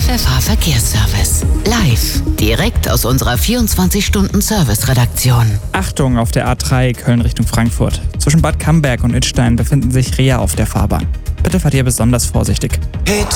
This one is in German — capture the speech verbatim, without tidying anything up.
Pfeffer Verkehrsservice. Live, direkt aus unserer vierundzwanzig-Stunden-Service-Redaktion. Achtung auf der A drei Köln Richtung Frankfurt. Zwischen Bad Camberg und Idstein befinden sich Reha auf der Fahrbahn. Bitte fahrt ihr besonders vorsichtig. Hit